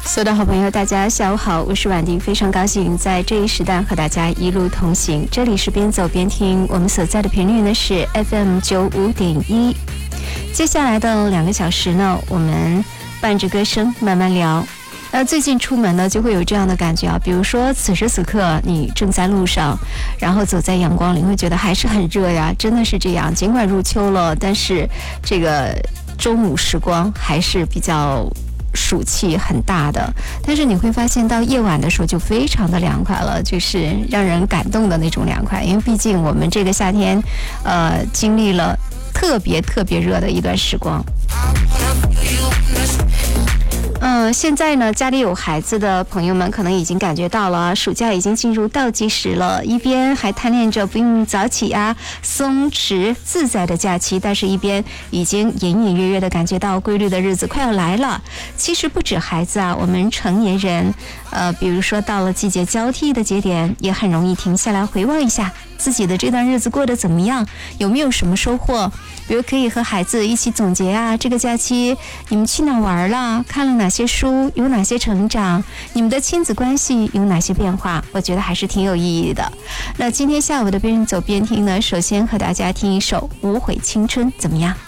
所有的好朋友大家下午好，我是婉迪，非常高兴在这一时段和大家一路同行。这里是边走边听，我们所在的频率呢是 FM95.1。接下来的2个小时呢，我们伴着歌声慢慢聊。最近出门呢就会有这样的感觉啊，比如说此时此刻你正在路上，然后走在阳光里，会觉得还是很热呀，真的是这样。尽管入秋了，但是这个中午时光还是比较暑气很大的，但是你会发现到夜晚的时候就非常的凉快了，就是让人感动的那种凉快。因为毕竟我们这个夏天经历了特别热的一段时光。现在呢，家里有孩子的朋友们可能已经感觉到了，暑假已经进入倒计时了，一边还贪恋着不用早起啊、松弛自在的假期，但是一边已经隐约的感觉到规律的日子快要来了。其实不止孩子啊，我们成年人，比如说到了季节交替的节点，也很容易停下来回望一下自己的这段日子过得怎么样，有没有什么收获。比如可以和孩子一起总结啊，这个假期你们去哪玩了，看了哪些书，有哪些成长，你们的亲子关系有哪些变化，我觉得还是挺有意义的。那今天下午的边走边听呢，首先和大家听一首《无悔青春》，怎么样？